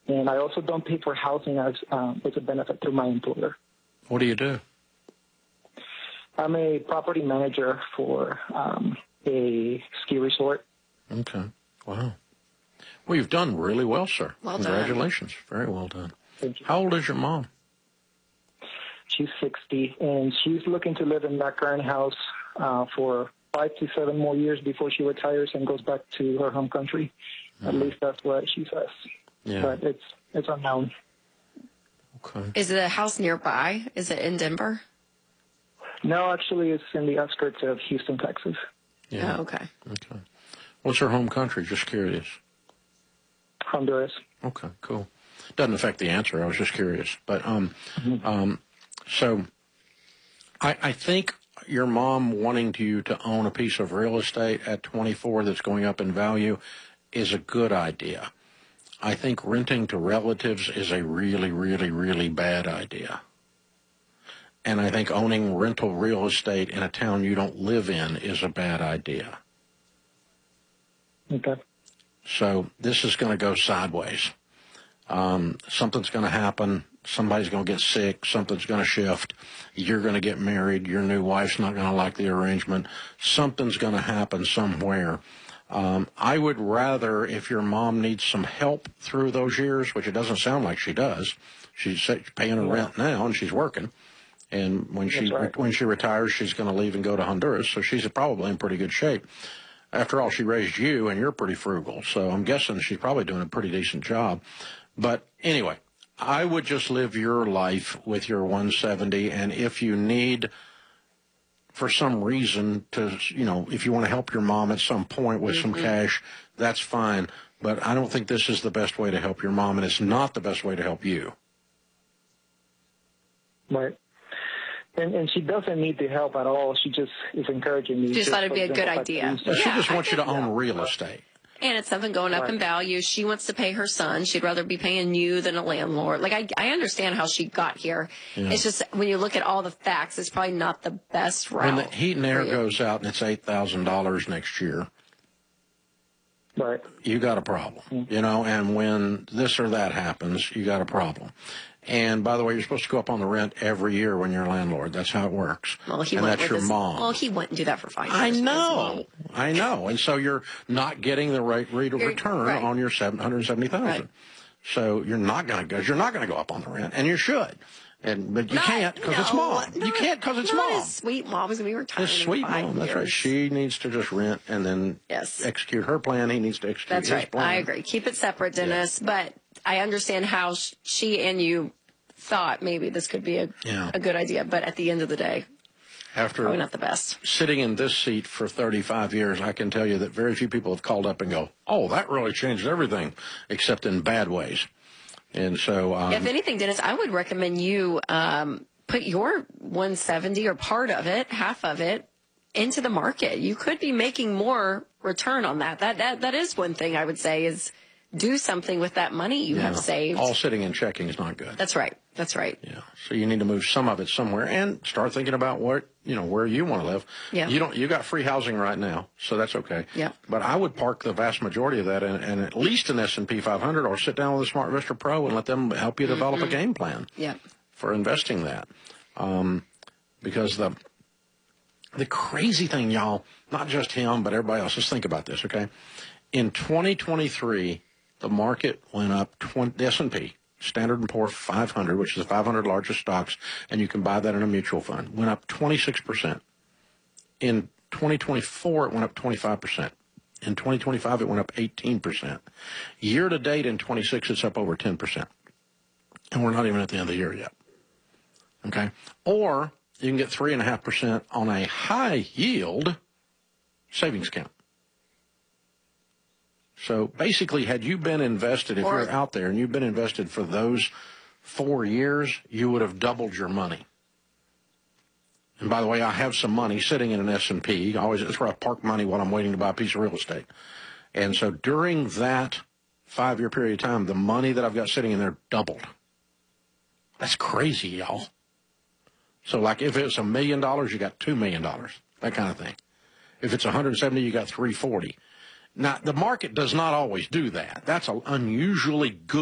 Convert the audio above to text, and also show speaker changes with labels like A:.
A: And I also don't pay for housing as a benefit through my employer.
B: What do you do?
A: I'm a property manager for a ski resort.
B: Okay. Wow. Well, you've done really well, sir.
C: Well done.
B: Congratulations. Very well done.
A: Thank you.
B: How old is your mom?
A: She's 60, and she's looking to live in that current house for 5 to 7 more years before she retires and goes back to her home country. At least that's what she says.
B: Yeah.
A: But it's unknown.
B: Okay.
C: Is it a house nearby? Is it in Denver?
A: No, actually, it's in the outskirts of Houston, Texas.
B: Yeah.
C: Oh, okay.
B: Okay. What's her home country? Just curious.
A: Honduras.
B: Okay, cool. Doesn't affect the answer. I was just curious. But so I think your mom wanting you to own a piece of real estate at 24 that's going up in value is a good idea. I think renting to relatives is a really, really, really bad idea. And I think owning rental real estate in a town you don't live in is a bad idea.
A: Okay.
B: So this is going to go sideways. Something's going to happen. Somebody's going to get sick. Something's going to shift. You're going to get married. Your new wife's not going to like the arrangement. Something's going to happen somewhere. I would rather, if your mom needs some help through those years, which it doesn't sound like she does, she's paying her rent now and she's working. And when she retires, she's going to leave and go to Honduras. So she's probably in pretty good shape. After all, she raised you, and you're pretty frugal. So I'm guessing she's probably doing a pretty decent job. But anyway, I would just live your life with your 170. And if you need, for some reason, to, if you want to help your mom at some point with some cash, that's fine. But I don't think this is the best way to help your mom, and it's not the best way to help you.
A: Right. And she doesn't need the help at all. She just is encouraging me.
C: She just thought it'd be a good idea.
B: She just wants you to own real estate.
C: And it's something going up in value. She wants to pay her son. She'd rather be paying you than a landlord. Like, I understand how she got here. Yeah. It's just when you look at all the facts, it's probably not the best route.
B: When the heat and air goes out and it's $8,000 next year,
A: right,
B: you got a problem. And when this or that happens, you got a problem. And, by the way, you're supposed to go up on the rent every year when you're a landlord. That's how it works.
C: Well,
B: and that's your mom.
C: Well, he wouldn't do that for 5 years.
B: I know. And so you're not getting the right rate of return on your $770,000. Right. So you're not going to go up on the rent, and you should. But you can't because it's mom. You can't because it's mom.
C: His sweet mom is going to be retired.
B: His sweet mom. That's right. She needs to just rent and then execute her plan. He needs to execute his plan.
C: I agree. Keep it separate, Dennis. Yeah. But I understand how she and you thought maybe this could be a good idea. But at the end of the day, probably not the best.
B: Sitting in this seat for 35 years, I can tell you that very few people have called up and go, oh, that really changed everything, except in bad ways. And so,
C: if anything, Dennis, I would recommend you put your 170 or part of it, half of it, into the market. You could be making more return on that. That is one thing I would say is do something with that money you have saved.
B: All sitting in checking is not good.
C: That's right. That's right.
B: Yeah. So you need to move some of it somewhere and start thinking about where you want to live.
C: Yeah.
B: You got free housing right now, so that's okay.
C: Yeah.
B: But I would park the vast majority of that in at least an S&P 500 or sit down with a Smart Investor Pro and let them help you develop a game plan.
C: Yeah.
B: For investing that. Because the crazy thing, y'all, not just him, but everybody else, just think about this, okay? In 2023, the market went up, the S&P, Standard & Poor's 500, which is the 500 largest stocks, and you can buy that in a mutual fund, went up 26%. In 2024, it went up 25%. In 2025, it went up 18%. Year to date in 26, it's up over 10%. And we're not even at the end of the year yet. Okay? Or you can get 3.5% on a high yield savings account. So basically, had you been invested, if you're out there and you've been invested for those 4 years, you would have doubled your money. And by the way, I have some money sitting in an S&P. That's where I park money while I'm waiting to buy a piece of real estate. And so during that 5-year period of time, the money that I've got sitting in there doubled. That's crazy, y'all. So like if it's $1 million, you got $2 million, that kind of thing. If it's 170, you got 340. Now, the market does not always do that. That's an unusually good